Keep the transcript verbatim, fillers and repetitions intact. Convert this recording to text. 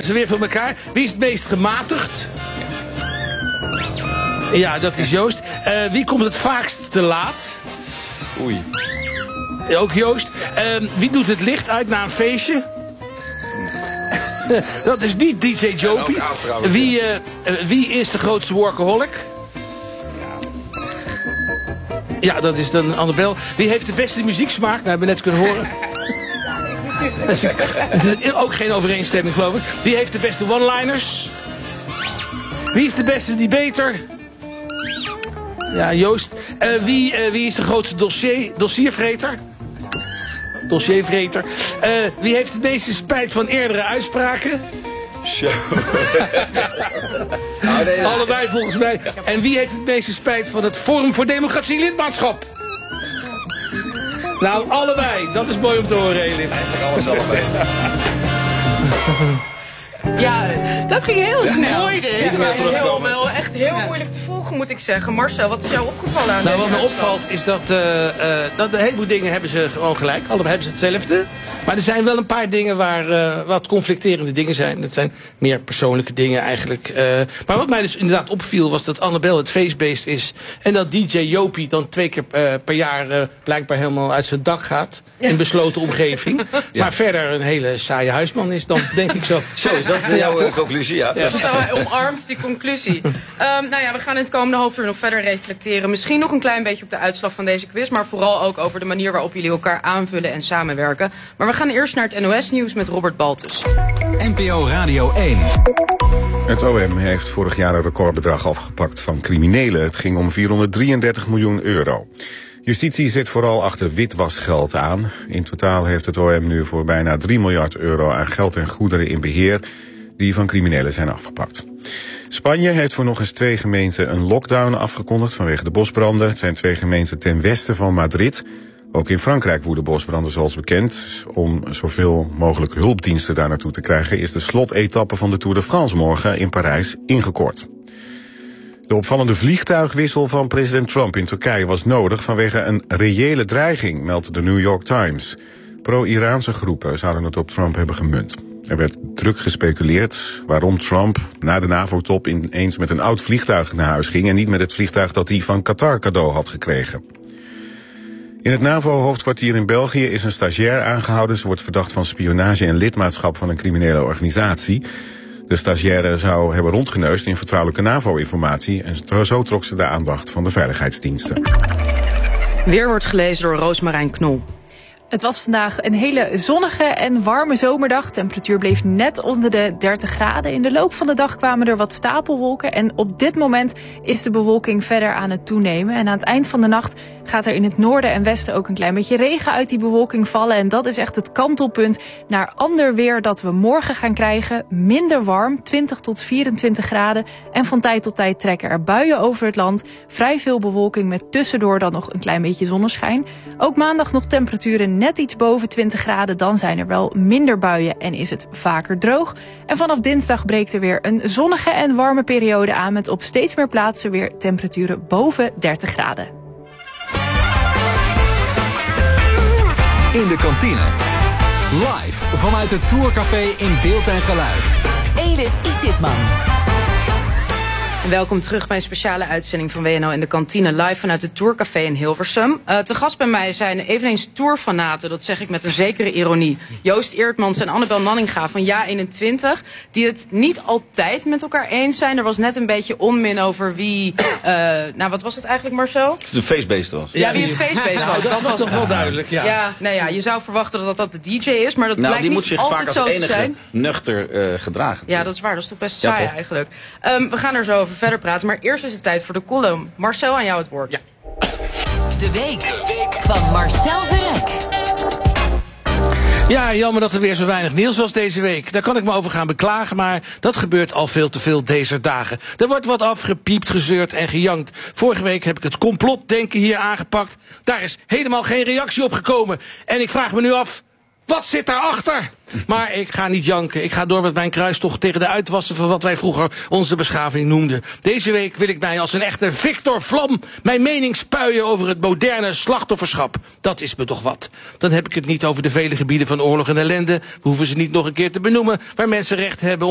krijgen ze weer voor elkaar. Wie is het meest gematigd? Ja, dat is Joost. Uh, wie komt het vaakst te laat? Oei. Ook Joost. Uh, wie doet het licht uit na een feestje? Dat is niet D J Jopie. Wie, uh, uh, wie is de grootste workaholic? Ja, dat is dan Annabel. Wie heeft de beste muzieksmaak? Nou, hebben we net kunnen horen. Dat is ook geen overeenstemming, geloof ik. Wie heeft de beste one-liners? Wie is de beste debater? Ja, Joost. Uh, wie, uh, wie is de grootste dossier, dossiervreter? Dossiervreter. Uh, wie heeft het meeste spijt van eerdere uitspraken? Zo. Nou, nee, allebei volgens mij. En wie heeft het meeste spijt van het Forum voor Democratie lidmaatschap? Nou, allebei. Dat is mooi om te horen, Elif. Eigenlijk alles allebei. Ja, dat ging heel snel. Mooi dit. Maar heel, wel echt heel moeilijk te volgen, moet ik zeggen. Marcel, wat is jou opgevallen aan Nou, wat me deze opvalt is dat, uh, uh, dat een heleboel dingen hebben ze gewoon gelijk. Allebei hebben ze hetzelfde. Maar er zijn wel een paar dingen waar uh, wat conflicterende dingen zijn. Dat zijn meer persoonlijke dingen eigenlijk. Uh, maar wat mij dus inderdaad opviel was dat Annabel het feestbeest is. En dat D J Jopie dan twee keer uh, per jaar uh, blijkbaar helemaal uit zijn dak gaat. In een besloten omgeving. Ja. Maar verder een hele saaie huisman is dan, denk ik zo. Zo is dat uh, jouw uh, conclusie, ja. ja. Zo, hij omarmt die conclusie. Um, nou ja, we gaan in het komende half uur nog verder reflecteren. Misschien nog een klein beetje op de uitslag van deze quiz. Maar vooral ook over de manier waarop jullie elkaar aanvullen en samenwerken. Maar we gaan eerst naar het N O S-nieuws met Robert Baltus. N P O Radio één. Het O M heeft vorig jaar een recordbedrag afgepakt van criminelen. Het ging om vierhonderddrieëndertig miljoen euro. Justitie zet vooral achter witwasgeld aan. In totaal heeft het O M nu voor bijna drie miljard euro aan geld en goederen in beheer die van criminelen zijn afgepakt. Spanje heeft voor nog eens twee gemeenten een lockdown afgekondigd vanwege de bosbranden. Het zijn twee gemeenten ten westen van Madrid. Ook in Frankrijk woeden bosbranden zoals bekend. Om zoveel mogelijk hulpdiensten daar naartoe te krijgen is de slotetappe van de Tour de France morgen in Parijs ingekort. De opvallende vliegtuigwissel van president Trump in Turkije was nodig vanwege een reële dreiging, meldt de New York Times. Pro-Iraanse groepen zouden het op Trump hebben gemunt. Er werd druk gespeculeerd waarom Trump na de NAVO-top ineens met een oud vliegtuig naar huis ging en niet met het vliegtuig dat hij van Qatar cadeau had gekregen. In het NAVO-hoofdkwartier in België is een stagiair aangehouden. Ze wordt verdacht van spionage en lidmaatschap van een criminele organisatie. De stagiaire zou hebben rondgeneust in vertrouwelijke NAVO-informatie en zo trok ze de aandacht van de veiligheidsdiensten. Weer wordt gelezen door Roosmarijn Knol. Het was vandaag een hele zonnige en warme zomerdag. De temperatuur bleef net onder de dertig graden. In de loop van de dag kwamen er wat stapelwolken. En op dit moment is de bewolking verder aan het toenemen. En aan het eind van de nacht gaat er in het noorden en westen ook een klein beetje regen uit die bewolking vallen. En dat is echt het kantelpunt naar ander weer dat we morgen gaan krijgen. Minder warm, twintig tot vierentwintig graden. En van tijd tot tijd trekken er buien over het land. Vrij veel bewolking met tussendoor dan nog een klein beetje zonneschijn. Ook maandag nog temperaturen net iets boven twintig graden. Dan zijn er wel minder buien en is het vaker droog. En vanaf dinsdag breekt er weer een zonnige en warme periode aan met op steeds meer plaatsen weer temperaturen boven dertig graden. In de kantine. Live vanuit het Tourcafé in beeld en geluid. Elif Isitman. Welkom terug bij een speciale uitzending van W N L in de kantine, live vanuit het Tourcafé in Hilversum. Uh, te gast bij mij zijn eveneens tourfanaten, dat zeg ik met een zekere ironie. Joost Eertmans en Annabel Nanninga van Ja eenentwintig, die het niet altijd met elkaar eens zijn. Er was net een beetje onmin over wie, uh, nou wat was het eigenlijk, Marcel? De feestbeest was. Ja, ja, wie het feestbeest was. Nou, dat was toch wel duidelijk, ja. Ja, nou ja, je zou verwachten dat dat de D J is, maar dat nou, blijkt die moet niet zich altijd vaak zo als te enige zijn. nuchter uh, gedragen. Ja, dat is waar. Dat is toch best Ja, saai toch? eigenlijk. Um, we gaan er zo over verder praten, maar eerst is het tijd voor de column. Marcel, aan jou het woord. Ja. De week, de week van Marcel Verrek. Ja, jammer dat er weer zo weinig nieuws was deze week. Daar kan ik me over gaan beklagen, maar dat gebeurt al veel te veel deze dagen. Er wordt wat afgepiept, gezeurd en gejankt. Vorige week heb ik het complotdenken hier aangepakt. Daar is helemaal geen reactie op gekomen. En ik vraag me nu af, wat zit daarachter? Maar ik ga niet janken. Ik ga door met mijn kruistocht tegen de uitwassen van wat wij vroeger onze beschaving noemden. Deze week wil ik mij als een echte Victor Vlam mijn mening spuien over het moderne slachtofferschap. Dat is me toch wat. Dan heb ik het niet over de vele gebieden van oorlog en ellende. We hoeven ze niet nog een keer te benoemen, waar mensen recht hebben